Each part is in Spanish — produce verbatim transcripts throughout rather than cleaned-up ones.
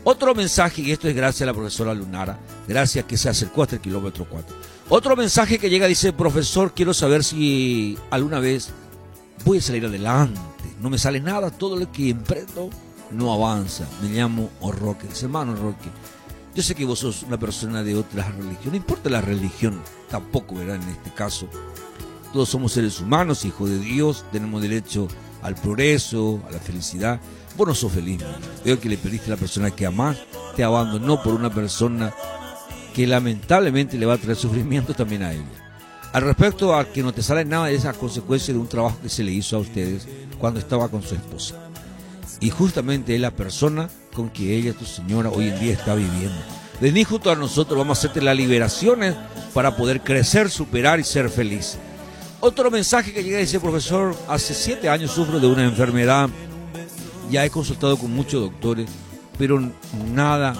Otro mensaje, y esto es gracias a la profesora Lunara, gracias que se acercó hasta el kilómetro cuatro. Otro mensaje que llega dice: profesor, quiero saber si alguna vez voy a salir adelante. No me sale nada, todo lo que emprendo no avanza. Me llamo Roque. Dice: hermano Roque, yo sé que vos sos una persona de otra religión, no importa la religión, tampoco, ¿verdad? En este caso, todos somos seres humanos, hijos de Dios, tenemos derecho al progreso, a la felicidad. Vos no sos feliz, veo que le perdiste a la persona que amás, te abandonó por una persona que lamentablemente le va a traer sufrimiento también a ella. Al respecto a que no te sale nada de esa consecuencia de un trabajo que se le hizo a ustedes cuando estaba con su esposa. Y justamente es la persona con que ella, tu señora, hoy en día está viviendo. Vení junto a nosotros, vamos a hacerte las liberaciones para poder crecer, superar y ser feliz. Otro mensaje que llega y dice: profesor, hace siete años sufro de una enfermedad, ya he consultado con muchos doctores, pero nada,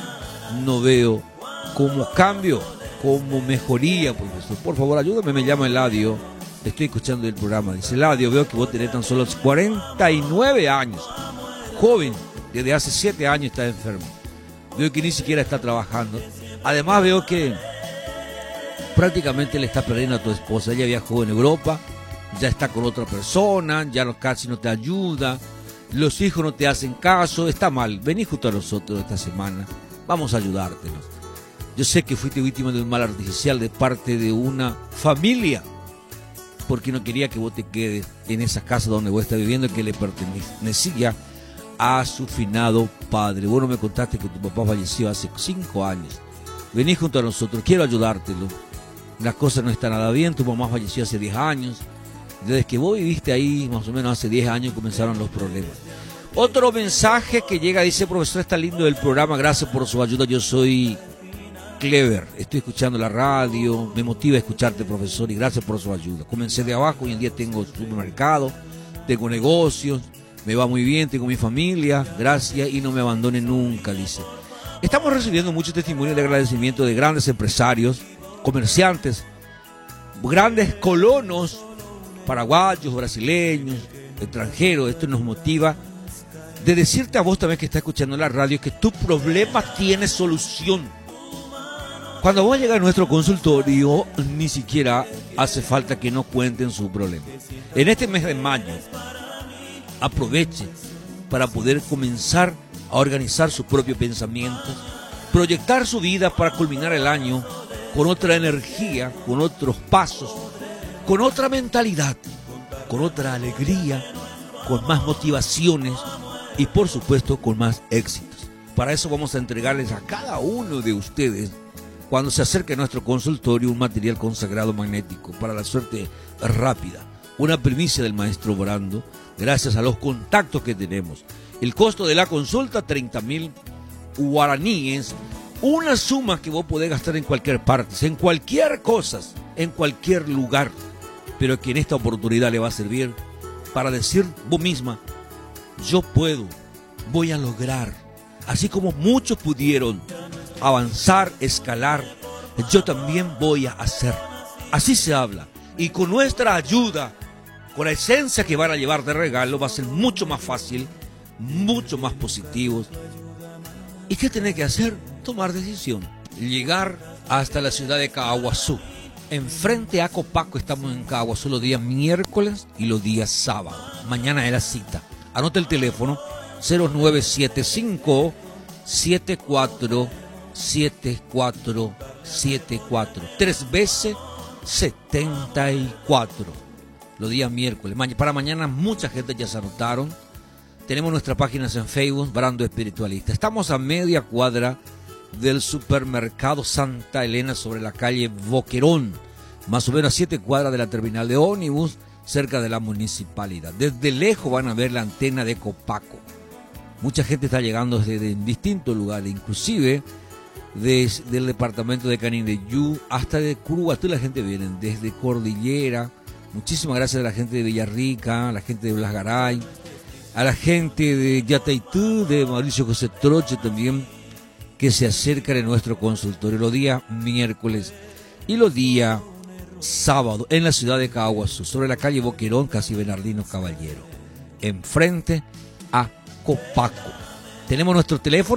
no veo como cambio, como mejoría, profesor. Por favor, ayúdame, me llama Eladio, estoy escuchando el programa. Dice: Eladio, veo que vos tenés tan solo cuarenta y nueve años, joven, desde hace siete años está enfermo. Veo que ni siquiera está trabajando. Además veo que prácticamente le está perdiendo a tu esposa. Ella viajó en Europa, ya está con otra persona, ya no, casi no te ayuda, los hijos no te hacen caso, está mal. Vení junto a nosotros esta semana, vamos a ayudarte. Yo sé que fuiste víctima de un mal artificial de parte de una familia, porque no quería que vos te quedes en esa casa donde vos estás viviendo, que le pertenecía a su finado padre. Vos no me contaste que tu papá falleció hace cinco años. Vení junto a nosotros, quiero ayudártelo. Las cosas no están nada bien, tu mamá falleció hace diez años. Desde que vos viviste ahí, más o menos hace diez años, comenzaron los problemas. Otro mensaje que llega, dice: profesor, está lindo el programa, gracias por su ayuda, yo soy Clever, estoy escuchando la radio, me motiva a escucharte, profesor, y gracias por su ayuda. Comencé de abajo, hoy en día tengo supermercado, tengo negocios, me va muy bien, tengo mi familia, gracias, y no me abandone nunca, dice. Estamos recibiendo muchos testimonios de agradecimiento de grandes empresarios, comerciantes, grandes colonos, paraguayos, brasileños, extranjeros. Esto nos motiva de decirte a vos también que estás escuchando la radio que tu problema tiene solución. Cuando vos llegas a nuestro consultorio, ni siquiera hace falta que nos cuenten su problema. En este mes de mayo, aproveche para poder comenzar a organizar sus propios pensamientos, proyectar su vida para culminar el año con otra energía, con otros pasos, con otra mentalidad, con otra alegría, con más motivaciones y por supuesto con más éxitos. Para eso vamos a entregarles a cada uno de ustedes, cuando se acerque a nuestro consultorio, un material consagrado magnético para la suerte rápida, una primicia del maestro Brando, gracias a los contactos que tenemos. El costo de la consulta, treinta mil guaraníes, una suma que vos podés gastar en cualquier parte, en cualquier cosa, en cualquier lugar, pero que en esta oportunidad le va a servir para decir vos misma: yo puedo, voy a lograr, así como muchos pudieron avanzar, escalar, yo también voy a hacer. Así se habla, y con nuestra ayuda, con la esencia que van a llevar de regalo, va a ser mucho más fácil, mucho más positivos. ¿Y qué tenés que hacer? Tomar decisión, llegar hasta la ciudad de Caaguazú. Enfrente a Copaco, estamos en Caaguazú los días miércoles y los días sábados. Mañana es la cita. Anota el teléfono: cero nueve siete cinco, siete cuatro siete cuatro siete cuatro. Tres veces setenta y cuatro. Los días miércoles. Para mañana mucha gente ya se anotaron. Tenemos nuestras páginas en Facebook, Brando Espiritualista. Estamos a media cuadra del supermercado Santa Elena, sobre la calle Boquerón, más o menos a siete cuadras de la terminal de ómnibus, cerca de la municipalidad. Desde lejos van a ver la antena de Copaco. Mucha gente está llegando desde distintos lugares, inclusive desde del departamento de Canindeyú hasta de Curuguatú. La gente viene desde Cordillera. Muchísimas gracias a la gente de Villarrica, a la gente de Blas Garay, a la gente de Yataitú, de Mauricio José Troche también, que se acercan en nuestro consultorio los días miércoles y los días sábado en la ciudad de Caaguazú, sobre la calle Boquerón, casi Bernardino Caballero, enfrente a Copaco. Tenemos nuestro teléfono